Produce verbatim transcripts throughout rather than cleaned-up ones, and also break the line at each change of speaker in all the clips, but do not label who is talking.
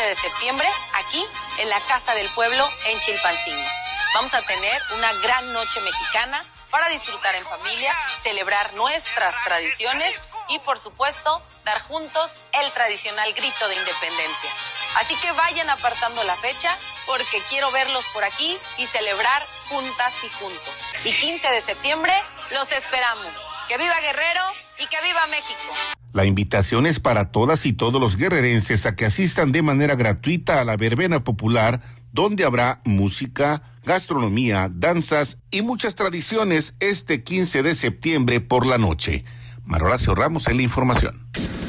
quince de septiembre, aquí en la Casa del Pueblo en Chilpancingo. Vamos a tener una gran noche mexicana para disfrutar en familia, celebrar nuestras tradiciones y, por supuesto, dar juntos el tradicional grito de independencia. Así que vayan apartando la fecha porque quiero verlos por aquí y celebrar juntas y juntos. Y quince de septiembre los esperamos. ¡Que viva Guerrero y que viva México!
La invitación es para todas y todos los guerrerenses a que asistan de manera gratuita a la verbena popular, donde habrá música, gastronomía, danzas y muchas tradiciones este quince de septiembre por la noche. Manuel Horacio Ramos en la información.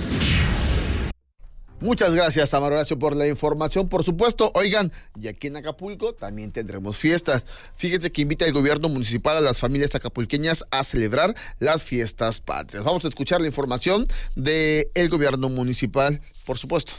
Muchas gracias a Manuel Horacio por la información. Por supuesto, oigan, y aquí en Acapulco también tendremos fiestas. Fíjense que invita el gobierno municipal a las familias acapulqueñas a celebrar las fiestas patrias. Vamos a escuchar la información del gobierno municipal, por supuesto.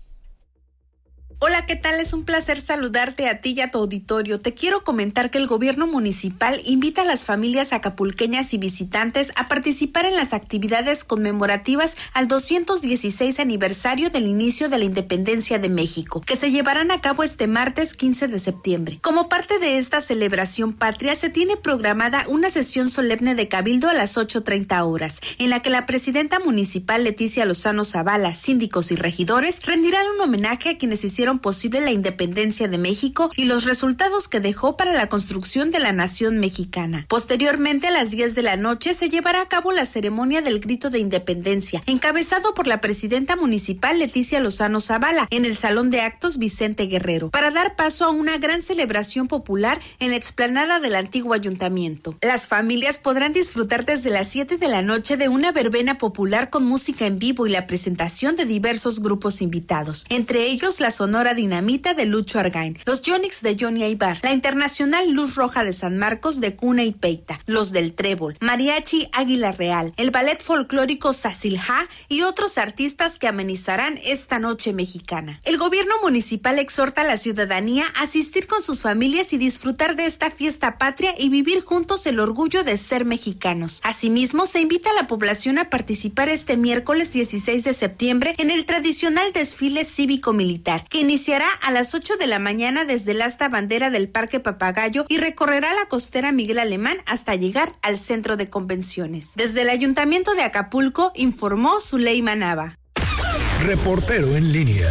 Hola, ¿qué tal? Es un placer saludarte a ti y a tu auditorio. Te quiero comentar que el gobierno municipal invita a las familias acapulqueñas y visitantes a participar en las actividades conmemorativas al doscientos dieciséis aniversario del inicio de la independencia de México, que se llevarán a cabo este martes quince de septiembre. Como parte de esta celebración patria, se tiene programada una sesión solemne de cabildo a las ocho treinta horas, en la que la presidenta municipal Leticia Lozano Zavala, síndicos y regidores rendirán un homenaje a quienes hicieron posible la independencia de México y los resultados que dejó para la construcción de la nación mexicana. Posteriormente, a las diez de la noche, se llevará a cabo la ceremonia del grito de independencia, encabezado por la presidenta municipal Leticia Lozano Zavala, en el Salón de Actos Vicente Guerrero, para dar paso a una gran celebración popular en la explanada del antiguo ayuntamiento. Las familias podrán disfrutar desde las siete de la noche de una verbena popular con música en vivo y la presentación de diversos grupos invitados, entre ellos la Sonora Dinamita de Lucho Argain, los Yonix de Johnny Aybar, la Internacional Luz Roja de San Marcos de Cuna y Peita, los del Trébol, Mariachi Águila Real, el Ballet Folclórico Sasilja y otros artistas que amenizarán esta noche mexicana. El gobierno municipal exhorta a la ciudadanía a asistir con sus familias y disfrutar de esta fiesta patria y vivir juntos el orgullo de ser mexicanos. Asimismo, se invita a la población a participar este miércoles dieciséis de septiembre en el tradicional desfile cívico-militar, que iniciará a las ocho de la mañana desde el asta bandera del Parque Papagayo y recorrerá la costera Miguel Alemán hasta llegar al centro de convenciones. Desde el Ayuntamiento de Acapulco informó Zuleima Nava.
Reportero en línea.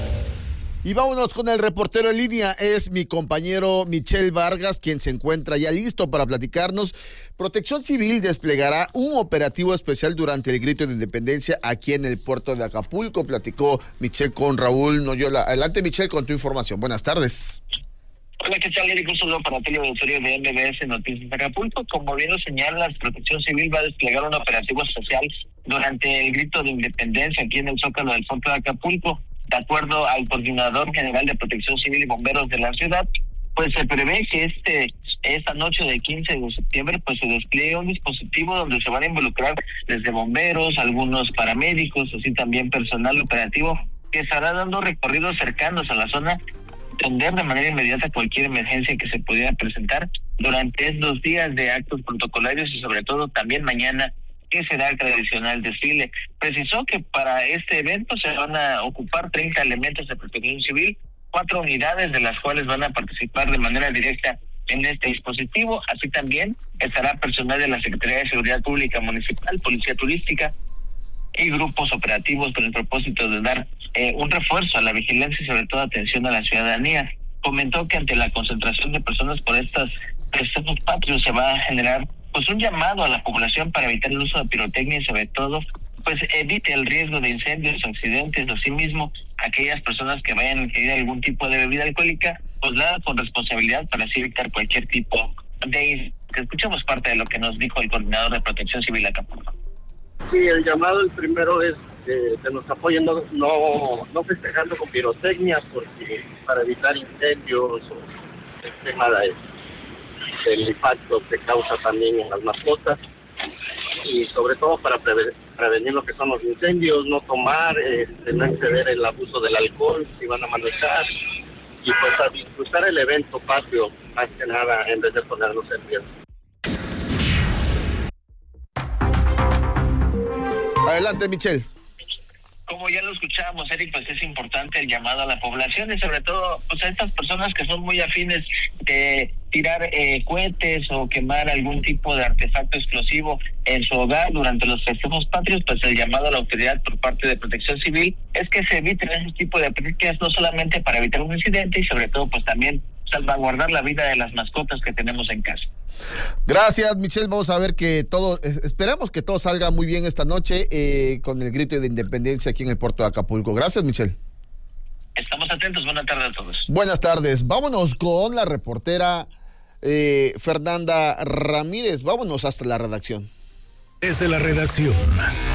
Y vámonos con el reportero en línea, es mi compañero Michel Vargas, quien se encuentra ya listo para platicarnos. Protección Civil desplegará un operativo especial durante el grito de independencia aquí en el puerto de Acapulco. Platicó Michel con Raúl Noyola. Adelante, Michel, con tu información. Buenas tardes.
Hola, ¿qué tal, Eric? Un saludo para ti, el auditorio de M B S Noticias Acapulco. Como bien lo señala, Protección Civil va a desplegar un operativo especial durante el grito de independencia aquí en el Zócalo del puerto de Acapulco. De acuerdo al coordinador general de Protección Civil y Bomberos de la ciudad, pues se prevé que este esta noche de quince de septiembre pues se despliegue un dispositivo donde se van a involucrar desde bomberos, algunos paramédicos, así también personal operativo que estará dando recorridos cercanos a la zona, atender de manera inmediata cualquier emergencia que se pudiera presentar durante estos días de actos protocolarios y sobre todo también mañana, que será el tradicional desfile. Precisó que para este evento se van a ocupar treinta elementos de protección civil, cuatro unidades de las cuales van a participar de manera directa en este dispositivo. Así también estará personal de la Secretaría de Seguridad Pública Municipal, Policía Turística y grupos operativos con el propósito de dar eh, un refuerzo a la vigilancia y sobre todo atención a la ciudadanía. Comentó que ante la concentración de personas por estas festejos patrios se va a generar pues un llamado a la población para evitar el uso de pirotecnia y sobre todo pues evite el riesgo de incendios, accidentes. Asimismo, aquellas personas que vayan a ingerir algún tipo de bebida alcohólica, pues nada con responsabilidad para así evitar cualquier tipo de... Que escuchemos parte de lo que nos dijo el coordinador de Protección Civil Acapulco.
Sí, el llamado, el primero es que se nos apoyen no, no, no festejando con pirotecnia, porque para evitar incendios o el tema de el impacto que causa también en las mascotas y sobre todo para prevenir, prevenir lo que son los incendios, no tomar, eh, no exceder el abuso del alcohol si van a manejar y pues a disfrutar el evento patrio más que nada en vez de ponernos en riesgo.
Adelante, Michelle.
Como ya lo escuchábamos, Eric, pues es importante el llamado a la población y sobre todo pues a estas personas que son muy afines de tirar eh, cohetes o quemar algún tipo de artefacto explosivo en su hogar durante los festejos patrios, pues el llamado a la autoridad por parte de Protección Civil es que se eviten ese tipo de prácticas, no solamente para evitar un incidente y sobre todo pues también salvaguardar la vida de las mascotas que tenemos en casa.
Gracias, Michelle. Vamos a ver que todo, esperamos que todo salga muy bien esta noche eh, con el grito de independencia aquí en el puerto de Acapulco. Gracias, Michelle.
Estamos atentos. Buenas tardes a todos.
Buenas tardes. Vámonos con la reportera eh, Fernanda Ramírez. Vámonos hasta la redacción.
Desde la redacción.